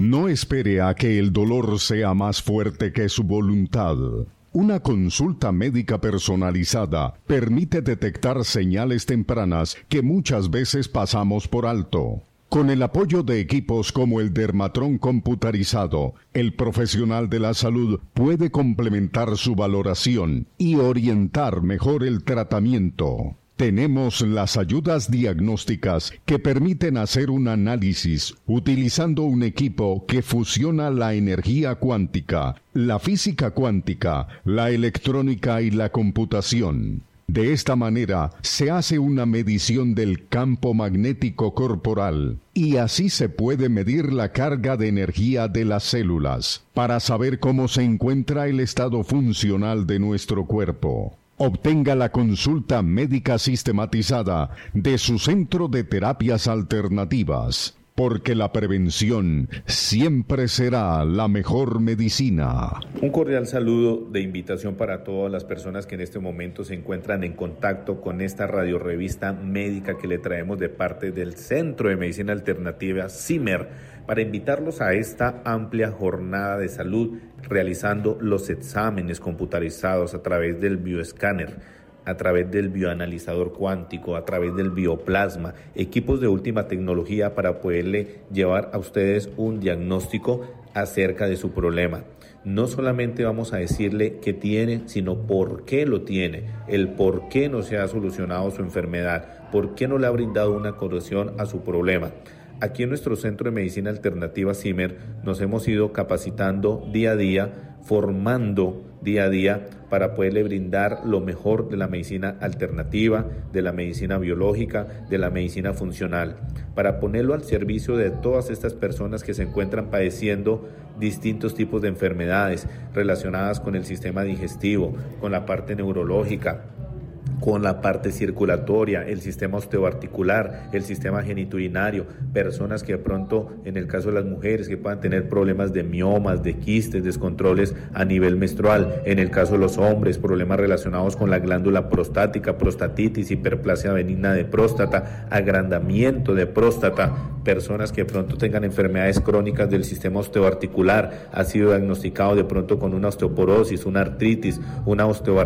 No espere a que el dolor sea más fuerte que su voluntad. Una consulta médica personalizada permite detectar señales tempranas que muchas veces pasamos por alto. Con el apoyo de equipos como el Dermatron computarizado, el profesional de la salud puede complementar su valoración y orientar mejor el tratamiento. Tenemos las ayudas diagnósticas que permiten hacer un análisis utilizando un equipo que fusiona la energía cuántica, la física cuántica, la electrónica y la computación. De esta manera se hace una medición del campo magnético corporal y así se puede medir la carga de energía de las células para saber cómo se encuentra el estado funcional de nuestro cuerpo. Obtenga la consulta médica sistematizada de su centro de terapias alternativas, porque la prevención siempre será la mejor medicina. Un cordial saludo de invitación para todas las personas que en este momento se encuentran en contacto con esta radiorrevista médica que le traemos de parte del Centro de Medicina Alternativa CIMER, para invitarlos a esta amplia jornada de salud, realizando los exámenes computarizados a través del bioescáner, a través del bioanalizador cuántico, a través del bioplasma, equipos de última tecnología para poderle llevar a ustedes un diagnóstico acerca de su problema. No solamente vamos a decirle qué tiene, sino por qué lo tiene, el por qué no se ha solucionado su enfermedad, por qué no le ha brindado una corrección a su problema. Aquí en nuestro Centro de Medicina Alternativa CIMER nos hemos ido capacitando día a día, formando día a día para poderle brindar lo mejor de la medicina alternativa, de la medicina biológica, de la medicina funcional, para ponerlo al servicio de todas estas personas que se encuentran padeciendo distintos tipos de enfermedades relacionadas con el sistema digestivo, con la parte neurológica, con la parte circulatoria, el sistema osteoarticular, el sistema genitourinario, personas que de pronto, en el caso de las mujeres, que puedan tener problemas de miomas, de quistes, descontroles a nivel menstrual, en el caso de los hombres, problemas relacionados con la glándula prostática, prostatitis, hiperplasia benigna de próstata, agrandamiento de próstata, personas que de pronto tengan enfermedades crónicas del sistema osteoarticular, ha sido diagnosticado de pronto con una osteoporosis, una artritis, una osteoartritis